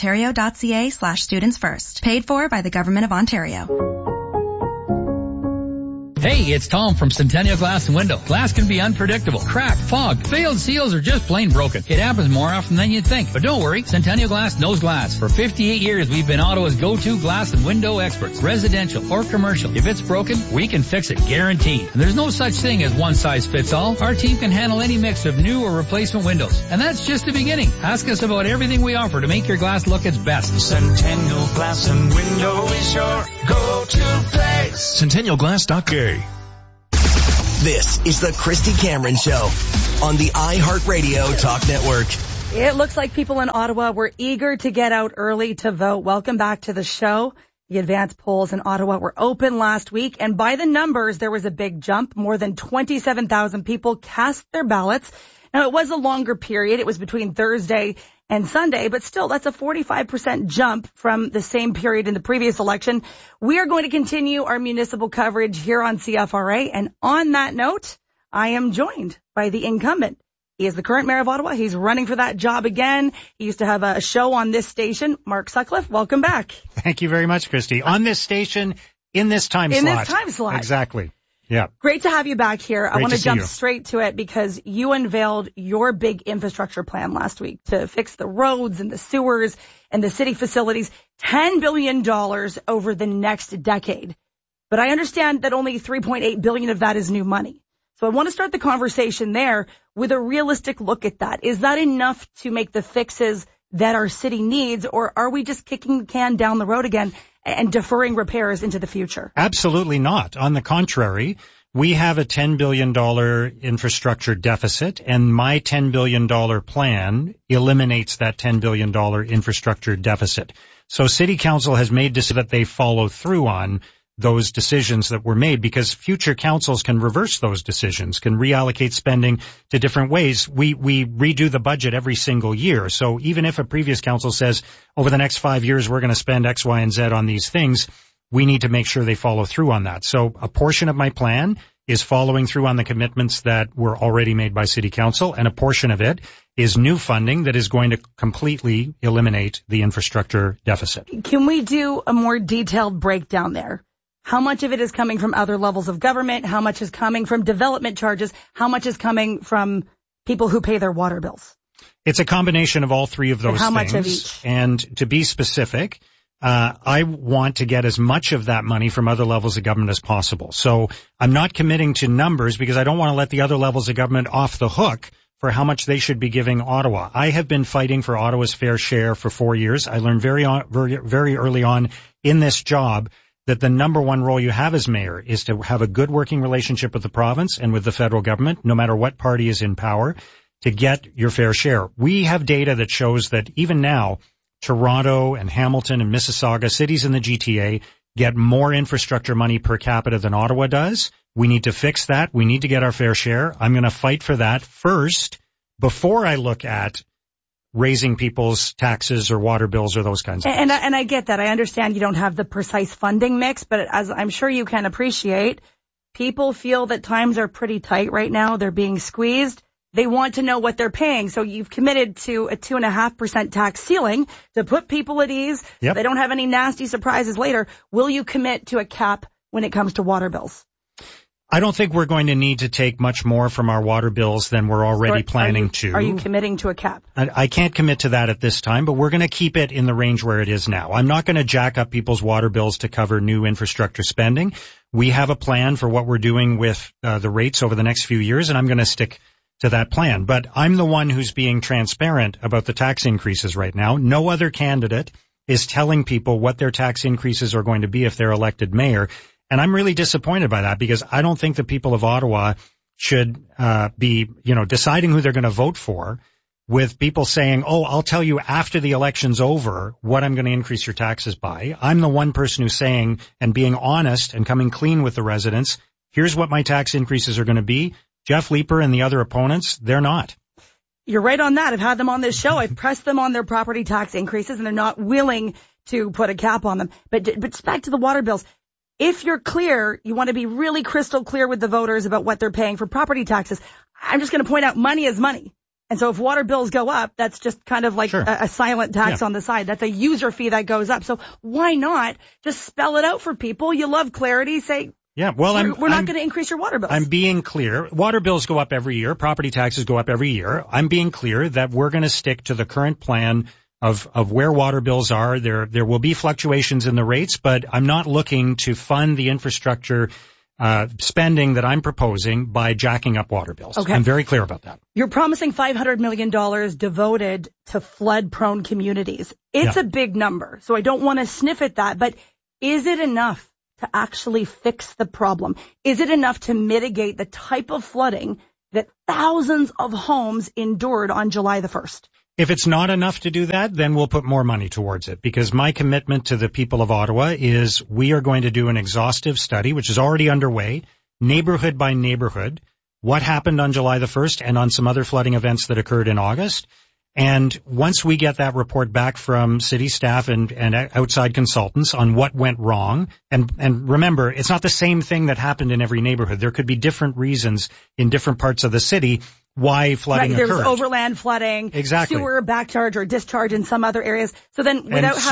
S17: ontario.ca/students first. Paid for by the Government of Ontario.
S1: Hey, it's Tom from Centennial Glass and Window. Glass can be unpredictable. Cracked, fogged, failed seals, or just plain broken. It happens more often than you'd think. But don't worry, Centennial Glass knows glass. For 58 years, we've been Ottawa's go-to glass and window experts. Residential or commercial. If it's broken, we can fix it, guaranteed. And there's no such thing as one size fits all. Our team can handle any mix of new or replacement windows. And that's just the beginning. Ask us about everything we offer to make your glass look its best.
S2: Centennial Glass and Window is your go-to place.
S3: CentennialGlass.ca.
S7: This is the Christy Cameron Show on the iHeartRadio Talk Network.
S14: It looks like people in Ottawa were eager to get out early to vote. Welcome back to the show. The advance polls in Ottawa were open last week, and by the numbers, there was a big jump. More than 27,000 people cast their ballots. Now, it was a longer period. It was between Thursday and Sunday, but still, that's a 45% jump from the same period in the previous election. We are going to continue our municipal coverage here on CFRA, and on that note, I am joined by the incumbent. He is the current mayor of Ottawa. He's running for that job again. He used to have a show on this station. Mark Sutcliffe, welcome back.
S13: Thank you very much, Christy. On this station, in this time slot.
S14: In this time slot.
S13: Exactly. Yeah.
S14: Great to have you back here. I want to jump
S13: you.
S14: straight to it because you unveiled your big infrastructure plan last week to fix the roads and the sewers and the city facilities, $10 billion over the next decade. But I understand that only $3.8 billion of that is new money. So I want to start the conversation there with a realistic look at that. Is that enough to make the fixes that our city needs, or are we just kicking the can down the road again and deferring repairs into the future?
S13: Absolutely not. On the contrary, we have a $10 billion infrastructure deficit, and my $10 billion plan eliminates that $10 billion infrastructure deficit. So City Council has made decisions that they follow through on those decisions that were made, because future councils can reverse those decisions, can reallocate spending to different ways. We redo the budget every single year. So even if a previous council says over the next 5 years we're going to spend X, Y, and Z on these things, we need to make sure they follow through on that. So a portion of my plan is following through on the commitments that were already made by City Council, and a portion of it is new funding that is going to completely eliminate the infrastructure deficit.
S14: Can we do a more detailed breakdown there? How much of it is coming from other levels of government? How much is coming from development charges? How much is coming from people who pay their water bills?
S13: It's a combination of all three of those
S14: things. How
S13: much
S14: of each?
S13: And to be specific, I want to get as much of that money from other levels of government as possible. So I'm not committing to numbers because I don't want to let the other levels of government off the hook for how much they should be giving Ottawa. I have been fighting for Ottawa's fair share for 4 years. I learned very early on in this job that the number one role you have as mayor is to have a good working relationship with the province and with the federal government, no matter what party is in power, to get your fair share. We have data that shows that even now, Toronto and Hamilton and Mississauga, cities in the GTA, get more infrastructure money per capita than Ottawa does. We need to fix that. We need to get our fair share. I'm going to fight for that first before I look at raising people's taxes or water bills or those kinds of things.
S14: And I get that. I understand you don't have the precise funding mix, but as I'm sure you can appreciate, people feel that times are pretty tight right now. They're being squeezed. They want to know what they're paying. So you've committed to a 2.5% tax ceiling to put people at ease.
S13: Yep.
S14: So they don't have any nasty surprises later. Will you commit to a cap when it comes to water bills?
S13: I don't think we're going to need to take much more from our water bills than we're already planning to.
S14: Are you committing to a cap?
S13: I can't commit to that at this time, but we're going to keep it in the range where it is now. I'm not going to jack up people's water bills to cover new infrastructure spending. We have a plan for what we're doing with the rates over the next few years, and I'm going to stick to that plan. But I'm the one who's being transparent about the tax increases right now. No other candidate is telling people what their tax increases are going to be if they're elected mayor. And I'm really disappointed by that because I don't think the people of Ottawa should be, deciding who they're going to vote for with people saying, oh, I'll tell you after the election's over what I'm going to increase your taxes by. I'm the one person who's saying and being honest and coming clean with the residents. Here's what my tax increases are going to be. Jeff Leeper and the other opponents, they're not.
S14: You're right on that. I've had them on this show. I've pressed them on their property tax increases, and they're not willing to put a cap on them. But back to the water bills. If you're clear, you want to be really crystal clear with the voters about what they're paying for property taxes. I'm just going to point out money is money. And so if water bills go up, that's just kind of like a silent tax on the side. That's a user fee that goes up. So why not just spell it out for people? You love clarity. Say,
S13: Yeah, well,
S14: we're not going to increase your water bills.
S13: I'm being clear. Water bills go up every year. Property taxes go up every year. I'm being clear that we're going to stick to the current plan of where water bills are. There will be fluctuations in the rates, but I'm not looking to fund the infrastructure spending that I'm proposing by jacking up water bills.
S14: Okay.
S13: I'm very clear about that.
S14: You're promising $500 million devoted to flood-prone communities. It's a big number, so I don't want to sniff at that, but is it enough to actually fix the problem? Is it enough to mitigate the type of flooding that thousands of homes endured on July the 1st?
S13: If it's not enough to do that, then we'll put more money towards it, because my commitment to the people of Ottawa is we are going to do an exhaustive study, which is already underway, neighborhood by neighborhood, what happened on July the 1st and on some other flooding events that occurred in August. And once we get that report back from city staff and outside consultants on what went wrong, and remember, it's not the same thing that happened in every neighborhood. There could be different reasons in different parts of the city why flooding occurred.
S14: There's overland flooding,
S13: exactly,
S14: sewer backcharge or discharge in some other areas. So then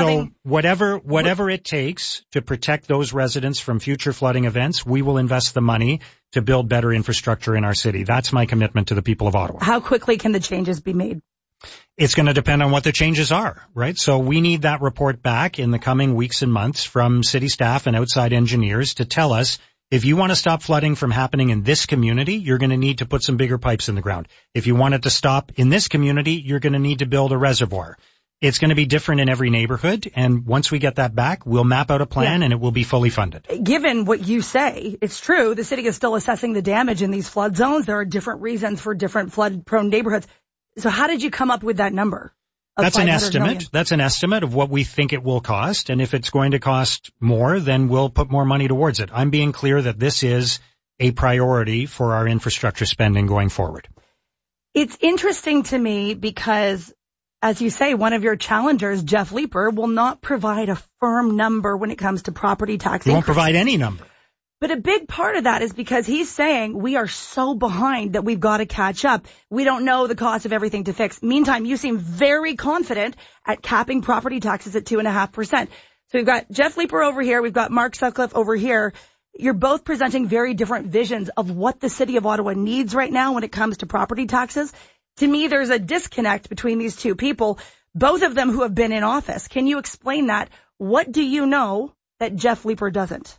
S13: whatever it takes to protect those residents from future flooding events, we will invest the money to build better infrastructure in our city. That's my commitment to the people of Ottawa.
S14: How quickly can the changes be made?
S13: It's going to depend on what the changes are, right? So we need that report back in the coming weeks and months from city staff and outside engineers to tell us, if you want to stop flooding from happening in this community, you're going to need to put some bigger pipes in the ground. If you want it to stop in this community, you're going to need to build a reservoir. It's going to be different in every neighborhood, and once we get that back, we'll map out a plan and it will be fully funded.
S14: Given what you say, it's true, the city is still assessing the damage in these flood zones. There are different reasons for different flood-prone neighborhoods. So how did you come up with that number?
S13: That's an estimate. Million? That's an estimate of what we think it will cost. And if it's going to cost more, then we'll put more money towards it. I'm being clear that this is a priority for our infrastructure spending going forward.
S14: It's interesting to me because, as you say, one of your challengers, Jeff Leeper, will not provide a firm number when it comes to property tax.
S13: He won't provide any number.
S14: But a big part of that is because he's saying we are so behind that we've got to catch up. We don't know the cost of everything to fix. Meantime, you seem very confident at capping property taxes at 2.5%. So we've got Jeff Leeper over here. We've got Mark Sutcliffe over here. You're both presenting very different visions of what the city of Ottawa needs right now when it comes to property taxes. To me, there's a disconnect between these two people, both of them who have been in office. Can you explain that? What do you know that Jeff Leeper doesn't?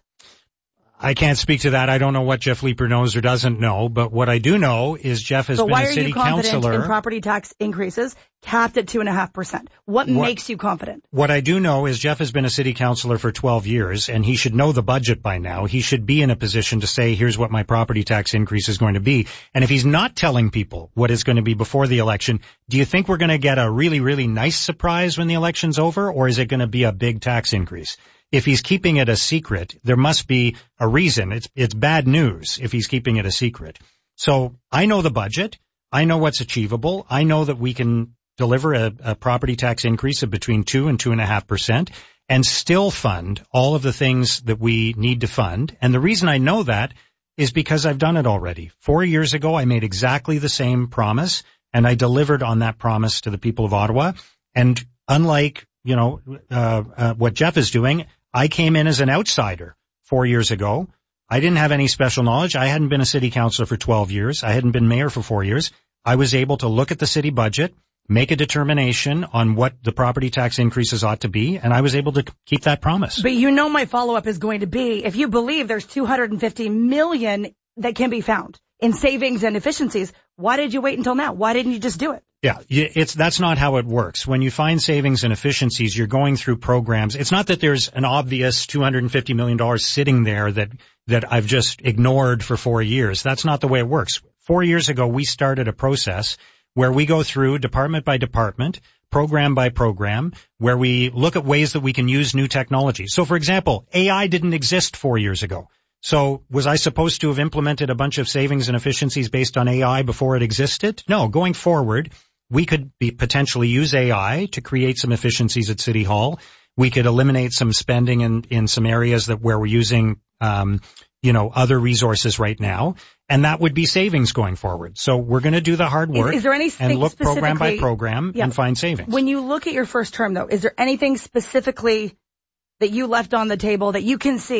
S13: I can't speak to that. I don't know what Jeff Leeper knows or doesn't know, but what I do know is Jeff has been a city councillor. So why are you confident
S14: in property tax increases capped at 2.5%? What makes you confident?
S13: What I do know is Jeff has been a city councillor for 12 years, and he should know the budget by now. He should be in a position to say, here's what my property tax increase is going to be. And if he's not telling people what it's going to be before the election, do you think we're going to get a really, really nice surprise when the election's over, or is it going to be a big tax increase? If he's keeping it a secret, there must be a reason. It's bad news if he's keeping it a secret. So I know the budget. I know what's achievable. I know that we can deliver a property tax increase of between 2 and 2.5% and still fund all of the things that we need to fund. And the reason I know that is because I've done it already. 4 years ago, I made exactly the same promise, and I delivered on that promise to the people of Ottawa. And unlike, what Jeff is doing, I came in as an outsider 4 years ago. I didn't have any special knowledge. I hadn't been a city councillor for 12 years. I hadn't been mayor for 4 years. I was able to look at the city budget, make a determination on what the property tax increases ought to be, and I was able to keep that promise.
S14: But my follow-up is going to be, if you believe there's $250 million that can be found in savings and efficiencies, why did you wait until now? Why didn't you just do it?
S13: Yeah, that's not how it works. When you find savings and efficiencies, you're going through programs. It's not that there's an obvious $250 million sitting there that I've just ignored for 4 years. That's not the way it works. 4 years ago, we started a process where we go through department by department, program by program, where we look at ways that we can use new technology. So, for example, AI didn't exist 4 years ago. So was I supposed to have implemented a bunch of savings and efficiencies based on AI before it existed? No, going forward, we could potentially use AI to create some efficiencies at City Hall. We could eliminate some spending in some areas where we're using, other resources right now. And that would be savings going forward. So we're going to do the hard work
S14: is there anything
S13: and look program by program and find savings.
S14: When you look at your first term, though, is there anything specifically that you left on the table that you can see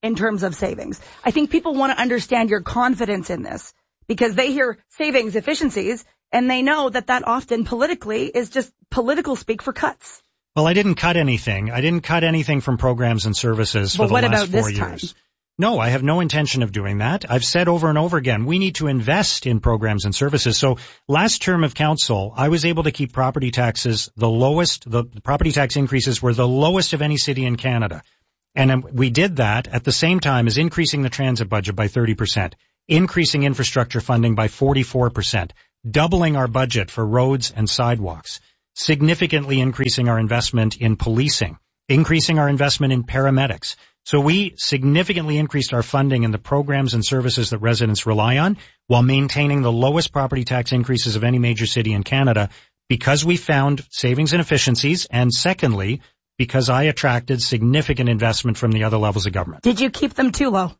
S14: in terms of savings. I think people want to understand your confidence in this because they hear savings efficiencies and they know that often politically is just political speak for cuts.
S13: Well, I didn't cut anything. I didn't cut anything from programs and services for the last 4 years. No, I have no intention of doing that. I've said over and over again, we need to invest in programs and services. So last term of council, I was able to keep property taxes the lowest. The property tax increases were the lowest of any city in Canada. And we did that at the same time as increasing the transit budget by 30%, increasing infrastructure funding by 44%, doubling our budget for roads and sidewalks, significantly increasing our investment in policing, increasing our investment in paramedics. So we significantly increased our funding in the programs and services that residents rely on while maintaining the lowest property tax increases of any major city in Canada because we found savings and efficiencies, and secondly, because I attracted significant investment from the other levels of government.
S14: Did you keep them too low?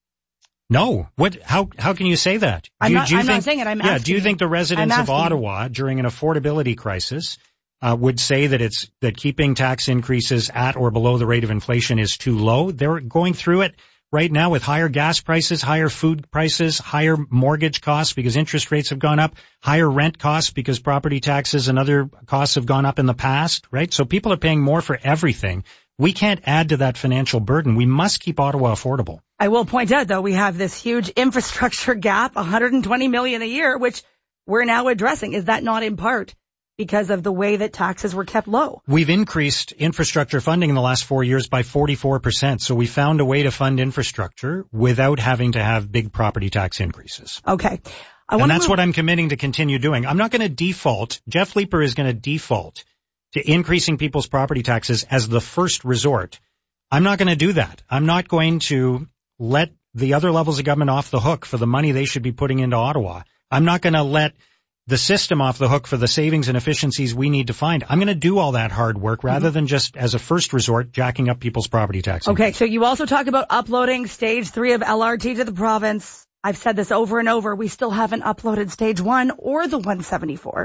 S13: No. How can you say that?
S14: I'm not saying it. I'm asking.
S13: Yeah, do you think the residents of Ottawa during an affordability crisis would say that keeping tax increases at or below the rate of inflation is too low? They're going through it right now with higher gas prices, higher food prices, higher mortgage costs because interest rates have gone up, higher rent costs because property taxes and other costs have gone up in the past, right? So people are paying more for everything. We can't add to that financial burden. We must keep Ottawa affordable.
S14: I will point out, though, we have this huge infrastructure gap, $120 million a year, which we're now addressing. Is that not in part because of the way that taxes were kept low?
S13: We've increased infrastructure funding in the last 4 years by 44%. So we found a way to fund infrastructure without having to have big property tax increases.
S14: Okay.
S13: And that's what I'm committing to continue doing. I'm not going to default. Jeff Leeper is going to default to increasing people's property taxes as the first resort. I'm not going to do that. I'm not going to let the other levels of government off the hook for the money they should be putting into Ottawa. I'm not going to let the system off the hook for the savings and efficiencies we need to find. I'm going to do all that hard work rather than just as a first resort jacking up people's property taxes.
S14: Okay, so you also talk about uploading stage 3 of LRT to the province. I've said this over and over. We still haven't uploaded stage 1 or the 174.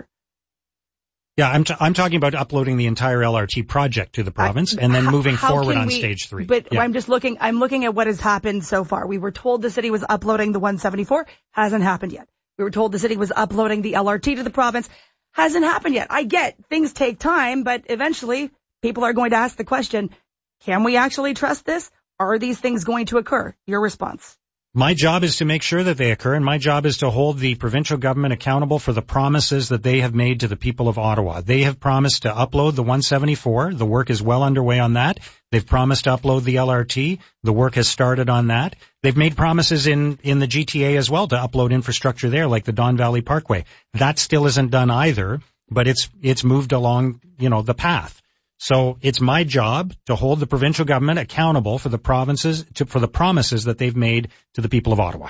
S13: Yeah, I'm talking about uploading the entire LRT project to the province and then moving forward on stage 3.
S14: But yeah. I'm looking at what has happened so far. We were told the city was uploading the 174. Hasn't happened yet. We were told the city was uploading the LRT to the province. Hasn't happened yet. I get things take time, but eventually people are going to ask the question, can we actually trust this? Are these things going to occur? Your response.
S13: My job is to make sure that they occur, and my job is to hold the provincial government accountable for the promises that they have made to the people of Ottawa. They have promised to upload the 174. The work is well underway on that. They've promised to upload the LRT. The work has started on that. They've made promises in the GTA as well to upload infrastructure there, like the Don Valley Parkway. That still isn't done either, but it's moved along, the path. So it's my job to hold the provincial government accountable for the provinces, for the promises that they've made to the people of Ottawa.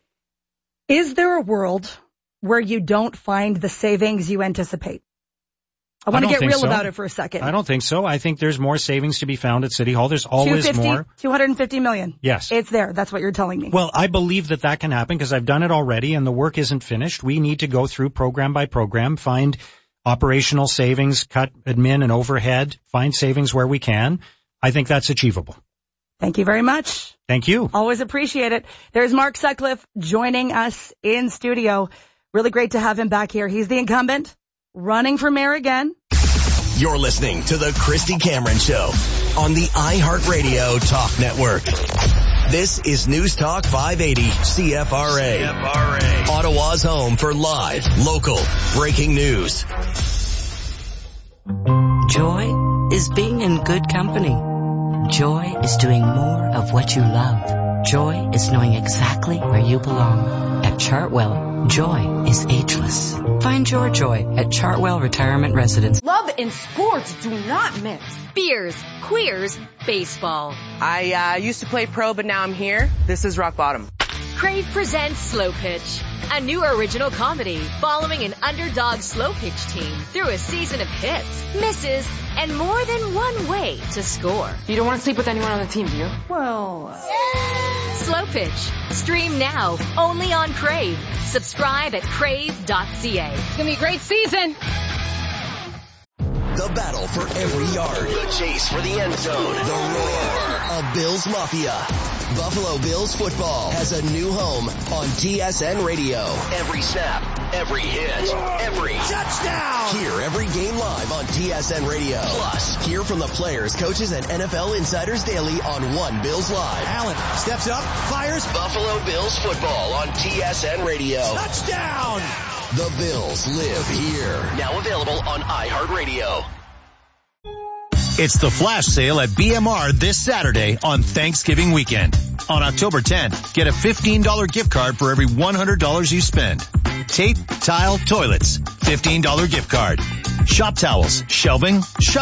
S14: Is there a world where you don't find the savings you anticipate? I want to get real about it for a second.
S13: I don't think so. I think there's more savings to be found at City Hall. There's always more.
S14: 250 million.
S13: Yes.
S14: It's there. That's what you're telling me.
S13: Well, I believe that can happen because I've done it already and the work isn't finished. We need to go through program by program, find operational savings, cut admin and overhead, find savings where we can. I think that's achievable.
S14: Thank you very much.
S13: Thank you.
S14: Always appreciate it. There's Mark Sutcliffe joining us in studio. Really great to have him back here. He's the incumbent, running for mayor again.
S7: You're listening to the Christy Cameron Show on the iHeartRadio Talk Network. This is News Talk 580 CFRA. Ottawa's home for live, local, breaking news.
S6: Joy is being in good company. Joy is doing more of what you love. Joy is knowing exactly where you belong. At Chartwell, joy is ageless. Find your joy at Chartwell Retirement Residence.
S18: Love and sports do not mix.
S4: Beers, queers, baseball.
S18: I used to play pro, but now I'm here. This is rock bottom.
S4: Crave presents Slow Pitch, a new original comedy following an underdog slow pitch team through a season of hits, misses, and more than one way to score.
S18: You don't want to sleep with anyone on the team, do you?
S4: Well, Slow Pitch. Stream now, only on Crave. Subscribe at crave.ca.
S18: It's going to be a great season.
S7: The battle for every yard.
S9: The chase for the end zone.
S7: The roar of Bills Mafia. Buffalo Bills football has a new home on TSN Radio.
S9: Every snap, every hit, every touchdown.
S7: Hear every game live on TSN Radio. Plus, hear from the players, coaches, and NFL insiders daily on One Bills Live.
S9: Allen steps up, fires. Buffalo Bills football on TSN Radio.
S7: Touchdown! The Bills live here.
S9: Now available on iHeartRadio.
S19: It's the flash sale at BMR this Saturday on Thanksgiving weekend. On October 10th, get a $15 gift card for every $100 you spend. Tape, tile, toilets, $15 gift card. Shop towels, shelving,